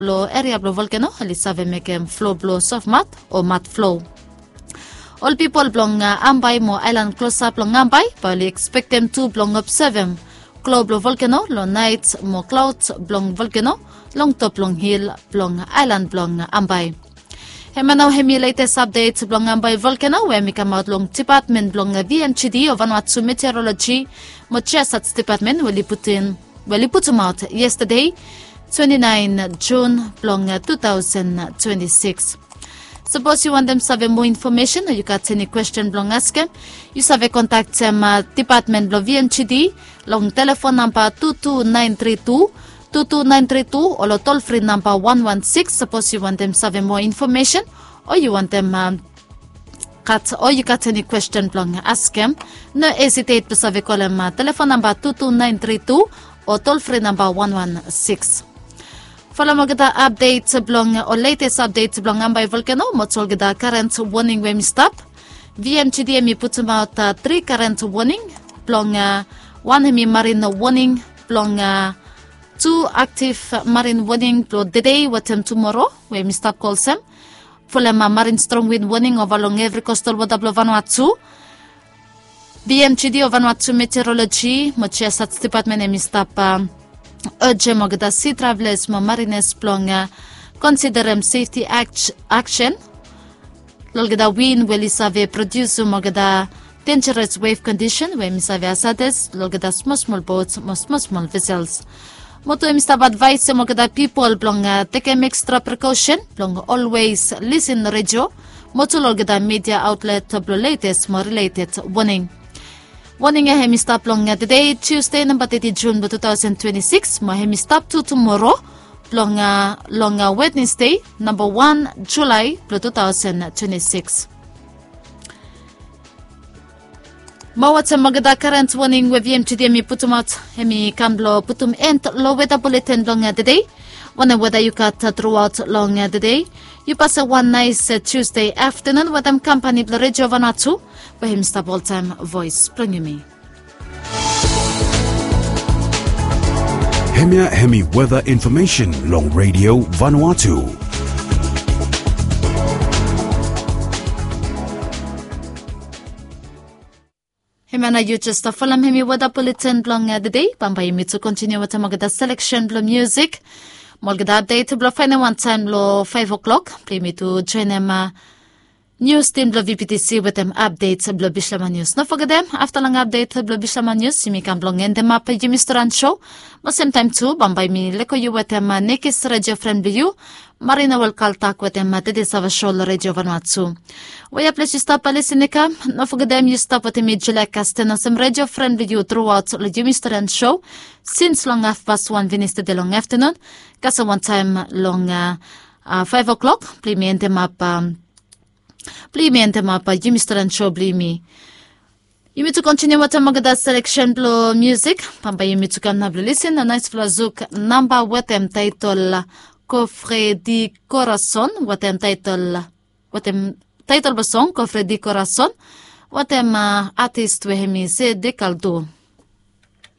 Lo area blo volcano alisave mekem flow blow soft mat o mat flow. All people blong ambay mo island close up long ambay, but expect them to blong observe them. Cloud blo volcano lo night mo clouds blong volcano long top long hill blong island blong ambay. Hemanaw hemi latest updates blong ambay volcano where mi come out long department blong VMCD of Vanuatu meteorology mo chesat department wali put out yesterday 29 June blong 2026. Suppose you want them to have more information or you got any question blong ask them, you have contact them department blong VMCD long telephone number 22932 or toll free number 116. Suppose you want them to have more information or you want them or you got any question blong ask them, no hesitate to have call them telephone number 22932 or toll free number 116. Follow magada updates blong or latest updates blong ambay volcano motsol gada current warning when we stop. VMCD mi put out 3 current warning blong 1 hemi marine warning blong 2 active marine warning blong today watem tomorrow when we stop calls them. Follow marine strong wind warning over along every coastal water blo Vanuatu. VMCD of Vanuatu meteorology mochiasat department mi stop urge magda sea travelers mo marines blong consider safety action lolgada wind will isave produce magda dangerous wave condition where misave asades lolgada small boats mo small vessels moto mistab advice magda people blong take extra precaution blong always listen radio moto lolgada media outlet blo latest more related warning. Warning hemi stop long today Tuesday number 30 June 2026 mo hemi stop to tomorrow long Wednesday number 1 July 2026. Mawat magada current warning with VMCD mi putum out hemi kamblo putum end low weather bulletin long today. One weather you got throughout long today. You pass a one nice Tuesday afternoon with them company the Radio Vanuatu. For him stop all time voice bring me. Hemi weather information long Radio Vanuatu. Hemana you just follow hemi weather bulletin long the day. Bambay me to continue with the selection blo music. Molgada update blo final one time blo 5 o'clock. Play me to join them news team blo VPTC with them updates blo Bishlama News. No forget them after long update blo Bishlama News. Simi kam blong end them up Jimmy Storan show. But same time too bambay mi leko you with them nekis radio friend you. Marina will call talk with them this of a show Radio Vanuatu. We are pleased to stop listening. No forget them you stop with me July Castan some radio friend you throughout the Jimmy Storan show since long half past 1 Wednesday the long afternoon. Kasa one time long 5 o'clock. Play me end them up Jimmy Storan show play me. You need to continue with the selection blow music. Pamba you need to come have listen a nice flazuk number with them title Cofre di Corazon what them title song Cofre di Corazon what them artist we hemi se de caldo.